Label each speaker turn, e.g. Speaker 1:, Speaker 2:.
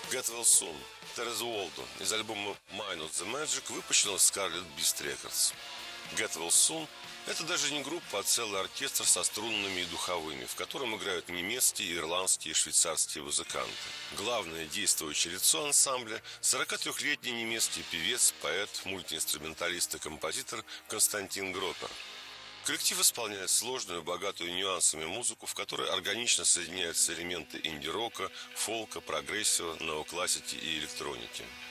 Speaker 1: Get Well Soon Тереза Уолдон из альбома Minus the Magic, выпущенного Scarlet Beast Records. Get Well Soon – это даже не группа, а целый оркестр со струнными и духовыми, в котором играют немецкие, ирландские и швейцарские музыканты. Главное действующее лицо ансамбля – 43-летний немецкий певец, поэт, мультиинструменталист и композитор Константин Гротнер. Коллектив исполняет сложную, богатую нюансами музыку, в которой органично соединяются элементы инди-рока, фолка, прогрессива, неоклассики и электроники.